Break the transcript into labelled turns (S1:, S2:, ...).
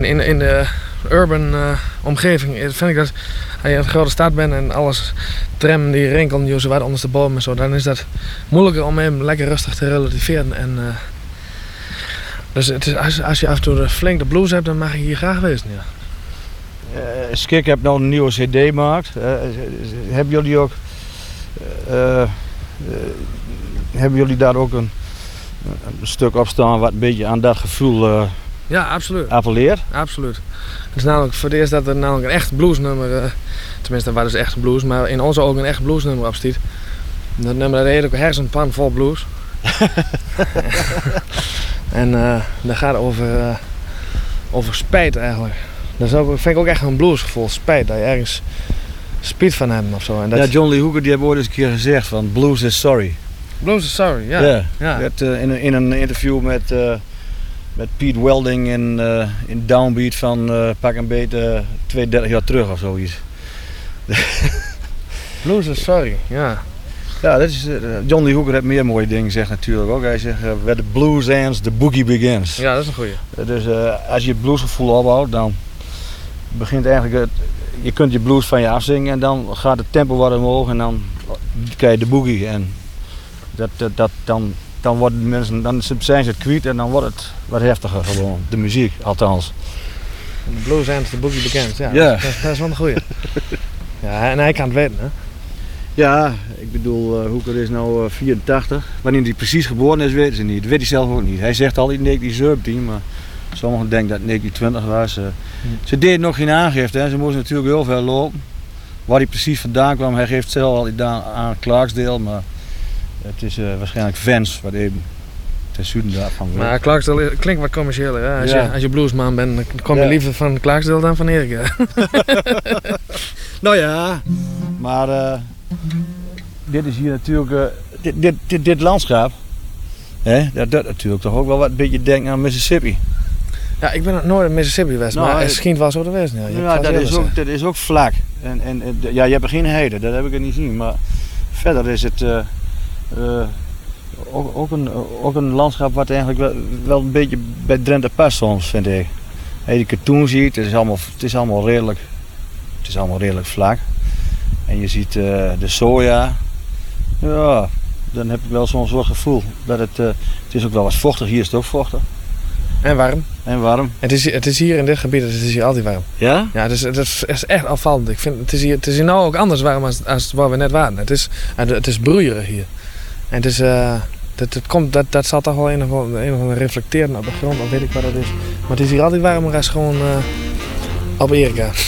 S1: in de urban omgeving vind ik dat als je in een grote stad bent en alles tram die rinkelt zo wat ondersteboven en zo, dan is dat moeilijker om hem lekker rustig te relativeren. En, dus het is, als je af en toe flink de blues hebt, dan mag je hier graag wezen. Ja.
S2: Skik heeft nou een nieuwe cd gemaakt. Hebben jullie ook hebben jullie daar ook een stuk op staan wat een beetje aan dat gevoel
S1: Ja, absoluut.
S2: appelleert?
S1: Absoluut. Het is namelijk voor het eerst dat er namelijk een echt bluesnummer, tenminste waar dus echt blues, maar in onze ogen een echt bluesnummer op staat. Dat nummer dat heet ook Hersenpan vol blues. En dat gaat over spijt eigenlijk. Dat vind ik ook echt een bluesgevoel, spijt, dat je ergens spijt van hebt of zo. En dat
S2: Ja, John Lee Hooker die heeft ooit eens een keer gezegd van blues is sorry.
S1: Blues is sorry, ja.
S2: Ja. In een interview met Pete Welding in Downbeat van pak een beetje 32 jaar terug of zoiets.
S1: Blues is sorry, ja.
S2: Ja, dat is, John Lee Hooker heeft meer mooie dingen gezegd natuurlijk ook. Hij zegt, where the blues ends, the boogie begins.
S1: Ja, dat is een goeie.
S2: Dus als je het bluesgevoel opbouwt, dan begint eigenlijk je kunt je blues van je afzingen en dan gaat het tempo wat omhoog en dan krijg je de boogie. En dan worden de mensen, dan zijn ze het kwijt en dan wordt het wat heftiger gewoon, de muziek althans.
S1: De blues ends, the boogie begins, ja.
S2: Ja.
S1: Dat is wel een goeie. Ja, en hij kan het weten, hè.
S2: Ja, ik bedoel, Hooker is nu 84. Wanneer hij precies geboren is, weten ze niet. Dat weet hij zelf ook niet. Hij zegt al in 1917, maar sommigen denken dat het 1920 was. Ze deden nog geen aangifte, hè. Ze moesten natuurlijk heel ver lopen. Waar hij precies vandaan kwam, hij geeft zelf al aan Clarksdale, maar het is waarschijnlijk Vance wat even ten zuiden daarvan.
S1: Maar Clarksdale klinkt wat commerciëler, hè. Als je bluesman bent, dan kom je liever van Clarksdale dan van Erik.
S2: Nou ja, maar dit is hier natuurlijk, dit landschap, hè, dat natuurlijk toch ook wel wat een beetje denkt aan Mississippi.
S1: Ja, ik ben nog nooit in Mississippi geweest,
S2: Nou,
S1: maar het schijnt wel zo te wezen. Ja,
S2: dat is ook vlak. En ja, je hebt er geen heide, dat heb ik er niet zien, maar verder is het ook een landschap wat eigenlijk wel een beetje bij Drenthe past soms, vind ik. Als je de katoen ziet, het is allemaal redelijk vlak. En je ziet de soja. Ja, dan heb ik wel zo'n soort gevoel. Dat het is ook wel wat vochtig. Hier is het ook vochtig.
S1: En warm. Het is hier in dit gebied, het is hier altijd warm.
S2: Ja?
S1: Ja, het is echt afvallend. Ik vind, het is hier nou ook anders warm als waar we net waren. Het is broeierig hier. En het is, dat zal toch wel een of andere reflecteren op de grond, of weet ik wat dat is. Maar het is hier altijd warmer als gewoon op Erika.